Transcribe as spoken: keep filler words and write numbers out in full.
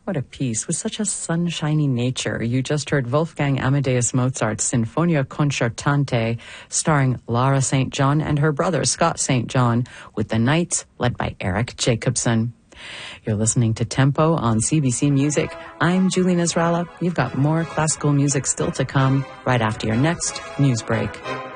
What a piece with such a sunshiny nature. You just heard Wolfgang Amadeus Mozart's Sinfonia Concertante, starring Lara Saint John and her brother Scott Saint John, with the Knights led by Eric Jacobson. You're listening to Tempo on C B C Music. I'm Julie Nasrallah. You've got more classical music still to come right after your next news break.